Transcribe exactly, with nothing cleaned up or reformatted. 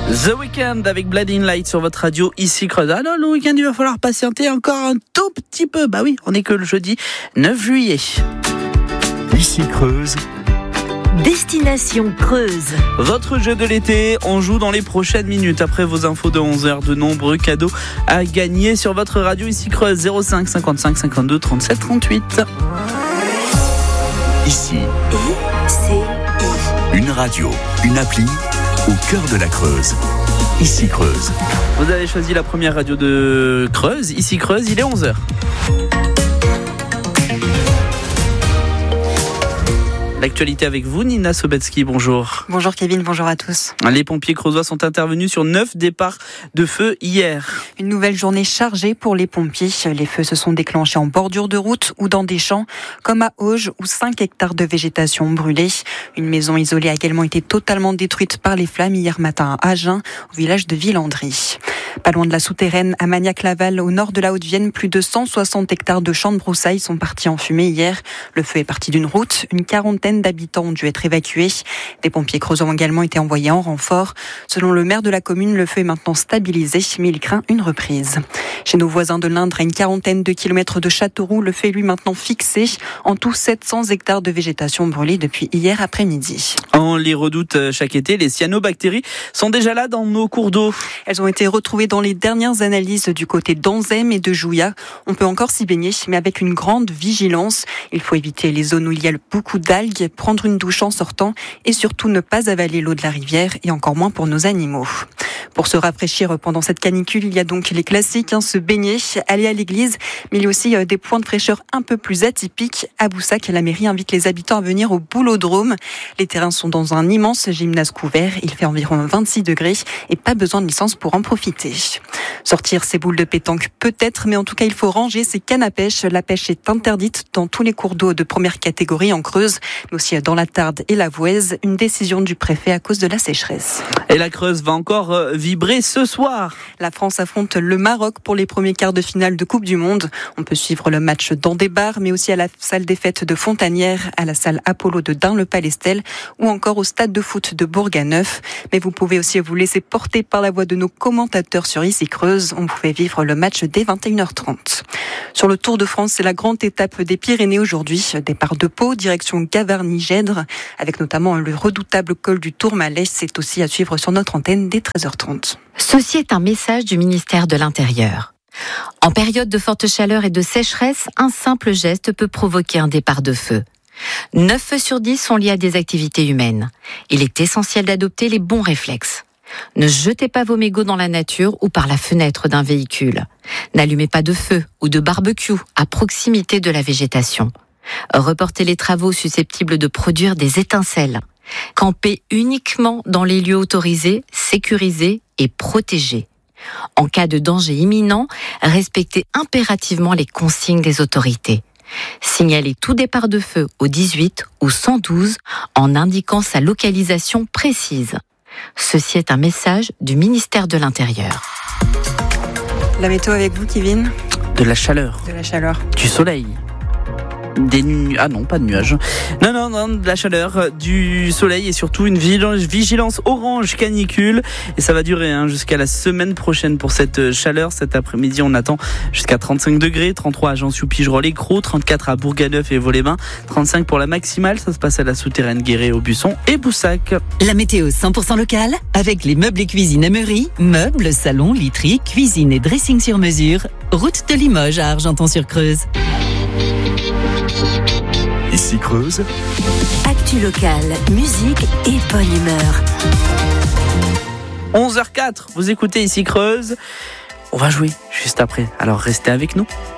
The Weeknd avec Blinding Light sur votre radio ici Creuse. Ah non, le week-end il va falloir patienter encore un tout petit peu. Bah oui, on est que le jeudi neuf juillet. Ici Creuse. Destination Creuse. Votre jeu de l'été, on joue dans les prochaines minutes. Après vos infos de onze heures, de nombreux cadeaux à gagner sur votre radio ici Creuse. zéro cinq cinquante-cinq cinquante-deux trente-sept trente-huit. Ici, I C I. une radio, une appli au cœur de la Creuse. Ici Creuse. Vous avez choisi la première radio de Creuse. Ici Creuse, il est onze heures. L'actualité avec vous, Nina Sobetsky, bonjour. Bonjour Kevin, bonjour à tous. Les pompiers creusois sont intervenus sur neuf départs de feu hier. Une nouvelle journée chargée pour les pompiers. Les feux se sont déclenchés en bordure de route ou dans des champs, comme à Auge, où cinq hectares de végétation ont brûlé. Une maison isolée a également été totalement détruite par les flammes hier matin à Agen, au village de Villandry. Pas loin de la souterraine, à Magnac-Laval, au nord de la Haute-Vienne, plus de cent soixante hectares de champs de broussailles sont partis en fumée hier. Le feu est parti d'une route. Une quarantaine d'habitants ont dû être évacués. Des pompiers creusois ont également été envoyés en renfort. Selon le maire de la commune, le feu est maintenant stabilisé, mais il craint une reprise. Chez nos voisins de l'Indre, à une quarantaine de kilomètres de Châteauroux, le feu est lui maintenant fixé. En tout, sept cents hectares de végétation brûlés depuis hier après-midi. On les redoute chaque été, les cyanobactéries sont déjà là dans nos cours d'eau. Elles ont été retrouvées dans les dernières analyses du côté d'Anzem et de Jouya. On peut encore s'y baigner, mais avec une grande vigilance. Il faut éviter les zones où il y a beaucoup d'algues, prendre une douche en sortant et surtout ne pas avaler l'eau de la rivière et encore moins pour nos animaux. Pour se rafraîchir pendant cette canicule, il y a donc les classiques, hein, se baigner, aller à l'église, mais il y a aussi des points de fraîcheur un peu plus atypiques. À Boussac, la mairie invite les habitants à venir au Boulodrome. Les terrains sont dans un immense gymnase couvert. Il fait environ vingt-six degrés et pas besoin de licence pour en profiter. Sortir ses boules de pétanque peut-être, mais en tout cas il faut ranger ses cannes à pêche. La pêche est interdite dans tous les cours d'eau de première catégorie en Creuse, mais aussi dans la Tarde et la Voueize. Une décision du préfet à cause de la sécheresse. Et la Creuse va encore vibrer ce soir. La France affronte le Maroc pour les premiers quarts de finale de Coupe du Monde. On peut suivre le match dans des bars, mais aussi à la salle des fêtes de Fontanière, à la salle Apollo de Dun-le-Palestel ou encore au stade de foot de Bourg-à-Neuf. Mais vous pouvez aussi vous laisser porter par la voix de nos commentateurs sur Ici Creuse. On pouvait vivre le match dès vingt et une heures trente. Sur le Tour de France, c'est la grande étape des Pyrénées aujourd'hui. Départ de Pau, direction Gavarnie-Gèdre, avec notamment le redoutable col du Tourmalet. C'est aussi à suivre sur notre antenne dès treize heures trente. Ceci est un message du ministère de l'Intérieur. En période de forte chaleur et de sécheresse, un simple geste peut provoquer un départ de feu. neuf feux sur dix sont liés à des activités humaines. Il est essentiel d'adopter les bons réflexes. Ne jetez pas vos mégots dans la nature ou par la fenêtre d'un véhicule. N'allumez pas de feu ou de barbecue à proximité de la végétation. Reportez les travaux susceptibles de produire des étincelles. Campez uniquement dans les lieux autorisés, sécurisés et protégés. En cas de danger imminent, respectez impérativement les consignes des autorités. Signalez tout départ de feu au dix-huit ou cent douze en indiquant sa localisation précise. Ceci est un message du ministère de l'Intérieur. La météo avec vous, Kevin. De la chaleur. De la chaleur. Du soleil. Des nu... Ah non, pas de nuages. Non, non, non, de la chaleur, du soleil et surtout une vigilance orange canicule. Et ça va durer hein, jusqu'à la semaine prochaine pour cette chaleur. Cet après-midi, on attend jusqu'à trente-cinq degrés, trente-trois à Jansiou, Pigerolles et Crau, trente-quatre à Bourg-à-Neuf et Vaux-les-Bains, trente-cinq pour la maximale. Ça se passe à la souterraine Guéret, Aubusson et Boussac. La météo cent pour cent locale avec les meubles et cuisine Emery, meubles, salons, literie, cuisine et dressing sur mesure. Route de Limoges à Argenton-sur-Creuse. Ici Creuse. Actu locale, musique et bonne humeur. onze heures zéro quatre, vous écoutez Ici Creuse. On va jouer juste après, alors restez avec nous.